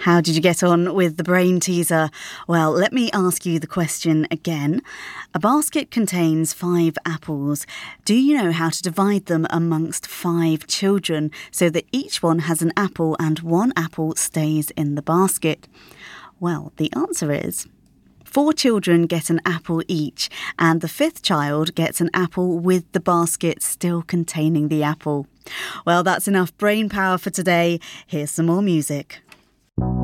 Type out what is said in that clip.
How did you get on with the brain teaser? Well, let me ask you the question again. A basket contains 5 apples. Do you know how to divide them amongst 5 children so that each one has an apple and 1 apple stays in the basket? Well, the answer is 4 children get an apple each, and the 5th child gets an apple with the basket still containing the apple. Well, that's enough brain power for today. Here's some more music.